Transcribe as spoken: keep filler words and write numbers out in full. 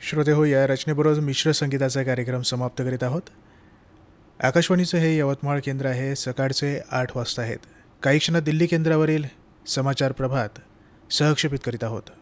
श्रोते हो, या रचनेबरोबर मिश्र संगीताचा कार्यक्रम समाप्त करीत आहोत. आकाशवाणीचं हे यवतमाळ केंद्र आहे. सकाळचे आठ वाजता आहेत. काही क्षणात दिल्ली केंद्रावरील समाचार प्रभात सहक्षेपित करीत आहोत.